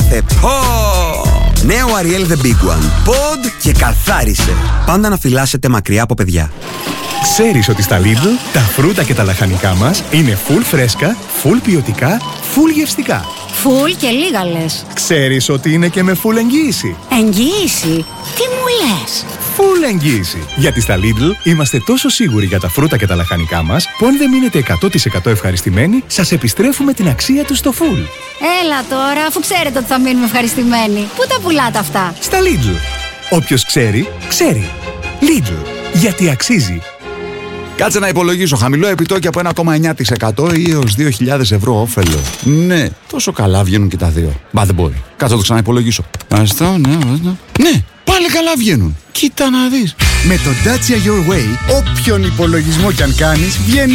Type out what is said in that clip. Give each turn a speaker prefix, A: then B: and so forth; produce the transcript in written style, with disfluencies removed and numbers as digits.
A: κάθε Νέο Ariel The Big One. Ποντ και καθάρισε. Πάντα να φυλάσσετε μακριά από παιδιά.
B: Ξέρεις ότι στα Lidl τα φρούτα και τα λαχανικά μας είναι full φρέσκα, full ποιοτικά, full γευστικά.
C: Full και λίγα λες.
B: Ξέρεις ότι είναι και με full εγγύηση.
C: Εγγύηση? Τι μου λες?
B: Full εγγύηση. Γιατί στα Lidl είμαστε τόσο σίγουροι για τα φρούτα και τα λαχανικά μας που αν δεν μείνετε 100% ευχαριστημένοι, σας επιστρέφουμε την αξία τους στο full.
C: Έλα τώρα, αφού ξέρετε ότι θα μείνουμε ευχαριστημένοι. Πού τα πουλάτε αυτά?
B: Στα Lidl. Όποιος ξέρει, ξέρει. Lidl. Γιατί αξίζει.
D: Κάτσε να υπολογίσω. Χαμηλό επιτόκιο από 1,9% ή έως 2.000 ευρώ όφελο. Ναι, τόσο καλά βγαίνουν και τα δύο. Μπα, δεν μπορεί. Κάτσε να το ξαναυπολογίσω. Ναι, πάλι καλά βγαίνουν. Κοίτα να δεις.
E: Με το Dacia Your Way, όποιον υπολογισμό κι αν κάνεις, βγαίνει